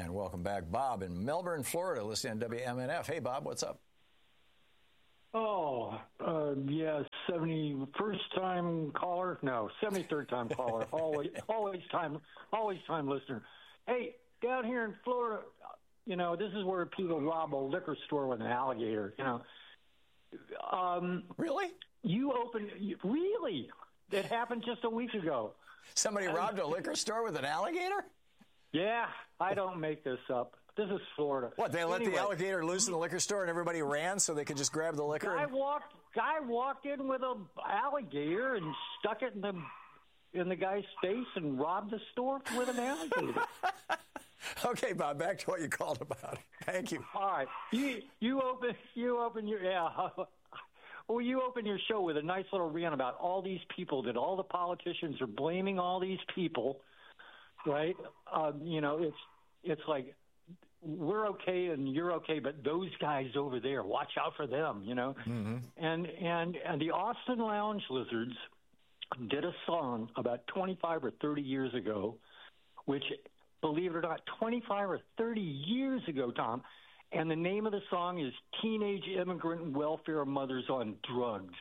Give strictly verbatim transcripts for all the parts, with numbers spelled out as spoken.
And welcome back, Bob in Melbourne, Florida, listening to W M N F. Hey, Bob, what's up? Oh, uh, yeah, seventy first time caller. No, seventy-third time caller. always, always time, always time listener. Hey, down here in Florida, you know, this is where people rob a liquor store with an alligator. You know, um, really? You open you, really? That happened just a week ago. Somebody robbed a liquor store with an alligator? Yeah, I don't make this up. This is Florida. What, they let anyway, the alligator loose in the liquor store and everybody ran so they could just grab the liquor? Guy and... walked. Guy walked in with a alligator and stuck it in the in the guy's face and robbed the store with an alligator. Okay, Bob. Back to what you called about. Thank you. All right, you you open you open your yeah. Well, you open your show with a nice little rant about all these people that all the politicians are blaming all these people, right? Um, you know, it's it's like we're okay and you're okay, but those guys over there, watch out for them, you know? Mm-hmm. And, and, and the Austin Lounge Lizards did a song about twenty-five or thirty years ago, which, believe it or not, twenty-five or thirty years ago, Tom, and the name of the song is Teenage Immigrant Welfare Mothers on Drugs.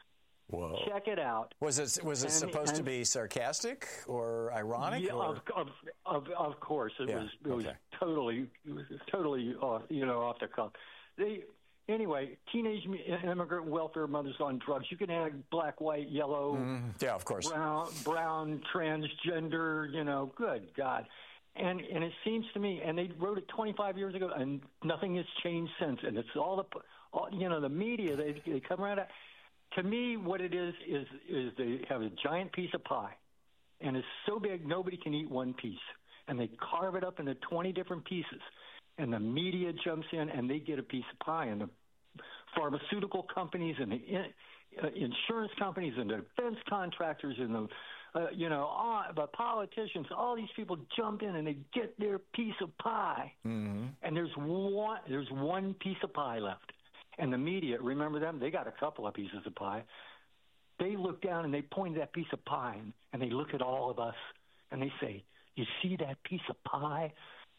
Whoa. Check it out. Was it was it and, supposed and, to be sarcastic or ironic? Yeah, or? Of, of of of course it yeah, was. It okay. was totally it was totally off, you know off the cuff. They anyway, teenage immigrant welfare mothers on drugs. You can add black, white, yellow, mm, yeah, of course, brown, brown, transgender. You know, good God. And and it seems to me, and they wrote it twenty-five years ago, and nothing has changed since. And it's all the, all, you know, the media. They they come around. At, to me, what it is is is they have a giant piece of pie, and it's so big nobody can eat one piece, and they carve it up into twenty different pieces, and the media jumps in and they get a piece of pie, and the pharmaceutical companies and the in, uh, insurance companies and the defense contractors and the Uh, you know, all, the politicians, all these people jump in and they get their piece of pie. Mm-hmm. And there's one, there's one piece of pie left. And the media, remember them? They got a couple of pieces of pie. They look down and they point at that piece of pie and, and they look at all of us and they say, you see that piece of pie?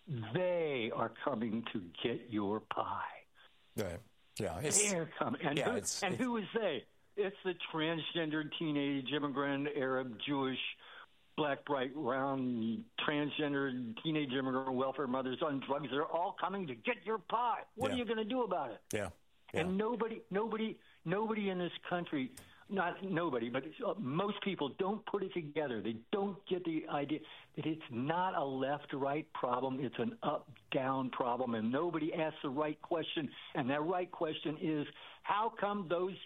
They are coming to get your pie. Right. Yeah. It's, They're coming. And, yeah, who, it's, and it's, who is they? It's the transgender, teenage, immigrant, Arab, Jewish, black, bright, round, transgender, teenage immigrant welfare mothers on drugs. They're all coming to get your pie. What yeah. are you going to do about it? Yeah. yeah. And nobody, nobody, nobody in this country, not nobody, but most people don't put it together. They don't get the idea that it's not a left-right problem. It's an up-down problem, and nobody asks the right question. And that right question is, how come those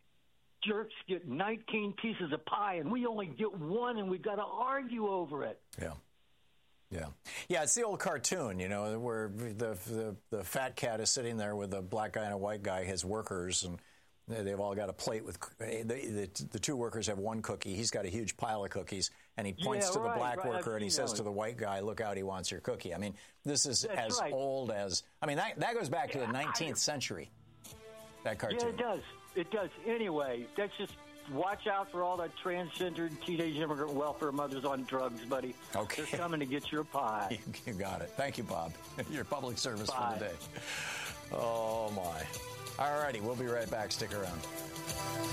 jerks get nineteen pieces of pie and we only get one and we've got to argue over it? Yeah. Yeah. Yeah, it's the old cartoon, you know, where the, the the fat cat is sitting there with a black guy and a white guy, his workers, and they've all got a plate with the, the, the two workers have one cookie. He's got a huge pile of cookies, and he points yeah, to the right, black right, worker and he says those. to the white guy, look out, he wants your cookie. I mean, this is That's as right. old as, I mean, that, that goes back to the nineteenth century, that cartoon. Yeah, it does. It does. Anyway, that's just watch out for all the transgender teenage immigrant welfare mothers on drugs, buddy. Okay. They're coming to get your pie. You got it. Thank you, Bob. Your public service Bye. for the day. Oh, my. All righty. We'll be right back. Stick around.